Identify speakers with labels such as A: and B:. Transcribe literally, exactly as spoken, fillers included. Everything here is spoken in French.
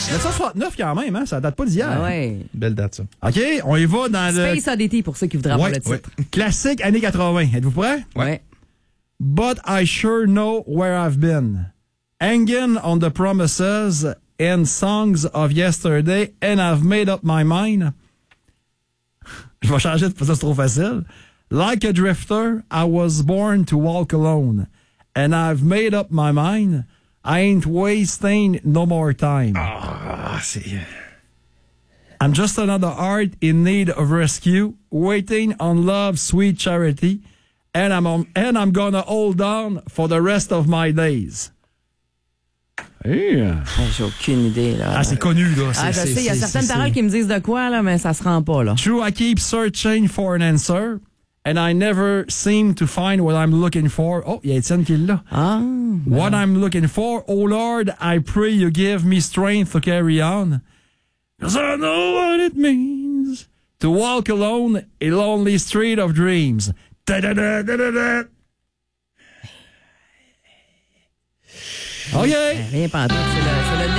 A: dix-neuf cent soixante-neuf quand même, hein? Ça date pas d'hier.
B: Ah ouais.
C: Belle date, ça.
A: OK, on y va dans le...
B: Space Oddity pour ceux qui voudraient avoir
A: Ouais,
B: le titre.
A: ouais. Classique années quatre-vingt. Êtes-vous prêts?
B: Ouais.
A: But I sure know where I've been. Hanging on the promises and songs of yesterday, and I've made up my mind. Je vais changer parce que c'est trop facile. Like a drifter, I was born to walk alone, and I've made up my mind. I ain't wasting no more time.
C: Ah, c'est...
A: I'm just another heart in need of rescue, waiting on love's sweet charity, and I'm on, and I'm gonna hold on for the rest of my days. Yeah.
B: Oh, j'ai aucune idée, là.
A: Ah, c'est connu, là.
B: Ah, je
A: C'est-
B: sais, il y a
A: c'est-
B: certaines
A: c'est-
B: paroles qui me disent de quoi, là, mais ça se rend pas, là.
A: True, I keep searching for an answer, and I never seem to find what I'm looking for. Oh, il y a Étienne qui est là.
B: Ah.
A: What I'm looking for, oh Lord, I pray you give me strength to carry on. Cause I know what it means to walk alone a lonely street of dreams. Da-da-da-da-da-da. OK.
B: Rien pantoute, c'est le, c'est le